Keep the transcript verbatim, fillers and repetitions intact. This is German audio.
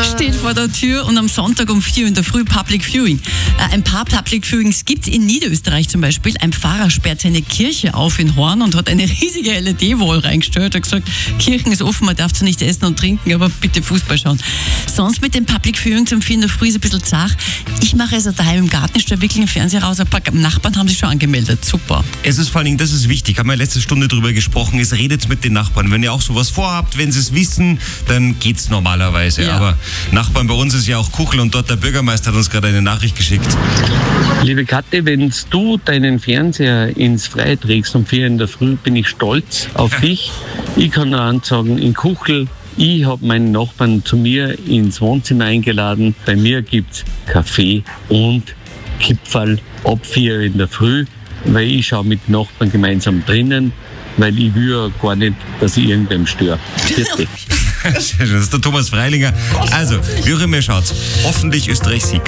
steht vor der Tür und am Sonntag um vier in der Früh Public Viewing. Äh, ein paar Public Viewings gibt es in Niederösterreich zum Beispiel. Ein Pfarrer sperrt seine Kirche auf in Horn und hat eine riesige L E D-Wall reingestellt. Er hat gesagt, Kirchen ist offen, man darf zwar nicht essen und trinken, aber bitte Fußball schauen. Sonst mit dem Public Viewing um vier in der Früh ist ein bisschen zart. Ich mache also daheim im Garten, stelle wirklich einen Fernseher raus. Ein paar Nachbarn haben sich schon angemeldet. Super. Es ist vor allen Dingen, das ist wichtig, haben wir letzte Stunde drüber gesprochen, es redet mit den Nachbarn. Wenn ihr auch sowas vorhabt, wenn sie es wissen, dann geht's normalerweise. Ja. Aber Nachbarn, bei uns ist ja auch Kuchel und dort der Bürgermeister hat uns gerade eine Nachricht geschickt. Liebe Kathi, wenn du deinen Fernseher ins Freie trägst um vier in der Früh, bin ich stolz auf dich. Ich kann nur ansagen, in Kuchel, ich habe meinen Nachbarn zu mir ins Wohnzimmer eingeladen. Bei mir gibt's Kaffee und Kipferl ab vier in der Früh, weil ich schaue mit Nachbarn gemeinsam drinnen, weil ich will ja gar nicht, dass ich irgendwem störe. Das ist der Thomas Freilinger. Also, wie auch immer ihr schaut, hoffentlich Österreich Sieg.